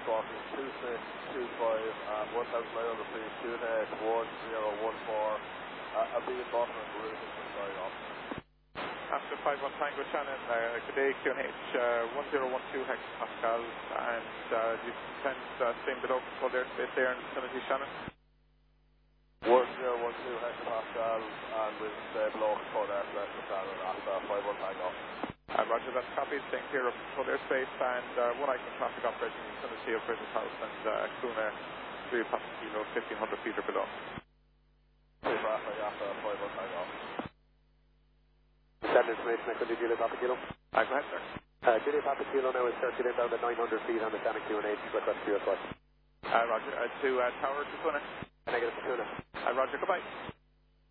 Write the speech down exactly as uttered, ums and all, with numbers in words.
crossing two six two five and one thousand nine hundred feet, Tuesday one zero one four, uh, a beam bottom and routing for Sky off. After five one Tango Shannon, uh, good day, Q N H uh, one zero one two hectopascals, and uh, you send uh, same below control airspace there in vicinity Shannon. one zero one two hectopascals, and we'll stay below control airspace for Shannon after five one Tango. Uh, roger, that's copied, staying clear of control airspace, and uh, one icon traffic operating in vicinity of British House and uh, Kuna, three Papa Kilo, fifteen hundred feet or below. Two traffic after five one Tango. Send information, I could do Juliet Papa Kilo. Uh, go ahead, sir. Uh, Juliet Papa Kilo now is circulating down to nine hundred feet on the Shannon Q N H, request for your flight. Uh, roger, uh, to uh, Tower to Kuna. Negative to Kuna. Uh, roger, goodbye.